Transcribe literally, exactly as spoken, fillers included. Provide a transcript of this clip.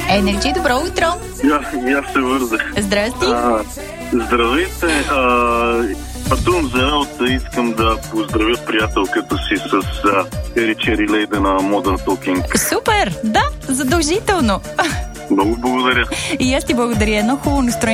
Енерджи, добро утро! Я, и аз се вързах. Здрасти! А, здравейте! А, пътувам за работа, искам да поздравя приятелката си с Ери Чери Лейден на Modern Talking. Супер! Да, задължително! Много благодаря. И аз ти благодаря. Едно хубаво настроение